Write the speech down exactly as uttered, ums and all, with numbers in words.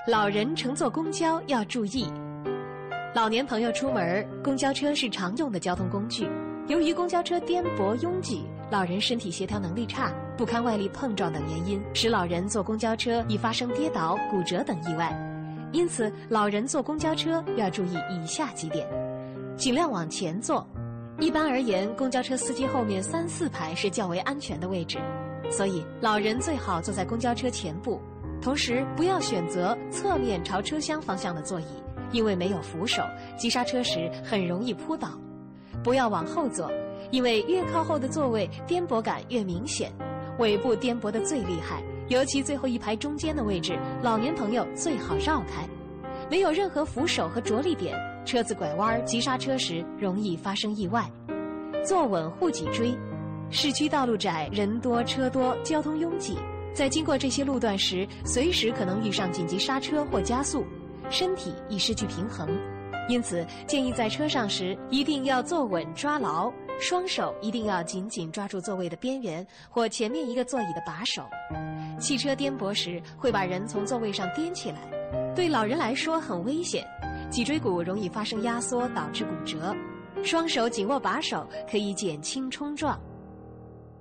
老人乘坐公交要注意。老年朋友出门，公交车是常用的交通工具。由于公交车颠簸拥挤，老人身体协调能力差，不堪外力碰撞等原因，使老人坐公交车易发生跌倒、骨折等意外。因此，老人坐公交车要注意以下几点：尽量往前坐。一般而言，公交车司机后面三四排是较为安全的位置，所以老人最好坐在公交车前部。同时，不要选择侧面朝车厢方向的座椅，因为没有扶手，急刹车时很容易扑倒。不要往后坐，因为越靠后的座位颠簸感越明显，尾部颠簸的最厉害，尤其最后一排中间的位置，老年朋友最好绕开。没有任何扶手和着力点，车子拐弯急刹车时容易发生意外。坐稳护脊椎。市区道路窄，人多车多，交通拥挤，在经过这些路段时，随时可能遇上紧急刹车或加速，身体易失去平衡。因此，建议在车上时一定要坐稳抓牢，双手一定要紧紧抓住座位的边缘或前面一个座椅的把手。汽车颠簸时会把人从座位上颠起来，对老人来说很危险，脊椎骨容易发生压缩，导致骨折。双手紧握把手可以减轻冲撞。